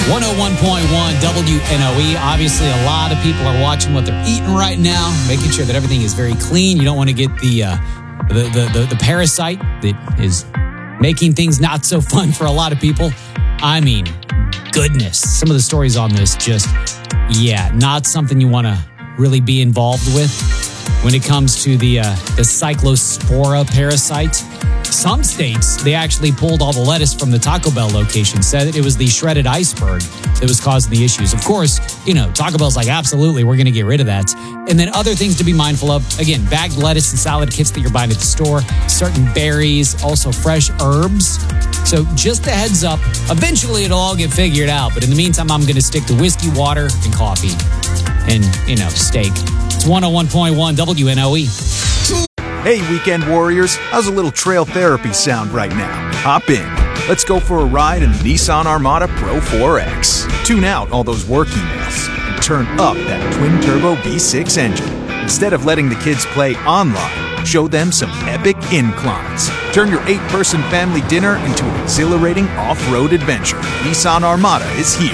101.1 WNOE. Obviously, a lot of people are watching what they're eating right now, making sure that everything is very clean. You don't want to get the parasite that is making things not so fun for a lot of people. I mean, goodness. Some of the stories on this not something you want to really be involved with when it comes to the Cyclospora parasite. Some states, they actually pulled all the lettuce from the Taco Bell location, said that it was the shredded iceberg that was causing the issues. Of course, Taco Bell's like, absolutely, we're going to get rid of that. And then other things to be mindful of. Again, bagged lettuce and salad kits that you're buying at the store, certain berries, also fresh herbs. So just a heads up, eventually it'll all get figured out. But in the meantime, I'm going to stick to whiskey, water, and coffee. And, steak. It's 101.1 WNOE. Hey, weekend warriors, how's a little trail therapy sound right now? Hop in. Let's go for a ride in the Nissan Armada Pro 4X. Tune out all those work emails and turn up that twin-turbo V6 engine. Instead of letting the kids play online, show them some epic inclines. Turn your 8-person family dinner into an exhilarating off-road adventure. Nissan Armada is here.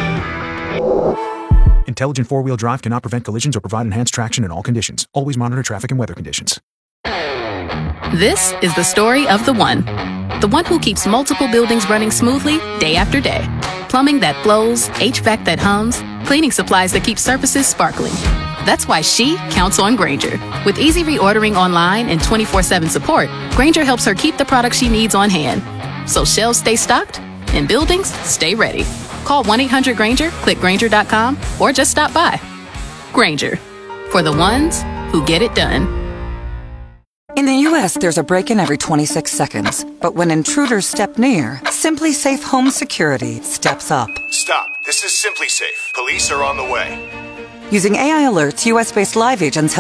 Intelligent four-wheel drive cannot prevent collisions or provide enhanced traction in all conditions. Always monitor traffic and weather conditions. This is the story of the one who keeps multiple buildings running smoothly day after day. Plumbing that flows, HVAC that hums, cleaning supplies that keep surfaces sparkling. That's why she counts on Grainger. With easy reordering online and 24/7 support, Grainger helps her keep the products she needs on hand. So shelves stay stocked and buildings stay ready. Call 1-800-GRAINGER, click Grainger.com, or just stop by. Grainger, for the ones who get it done. In the U.S., there's a break-in every 26 seconds. But when intruders step near, Simply Safe Home Security steps up. Stop. This is Simply Safe. Police are on the way. Using AI alerts, U.S.-based live agents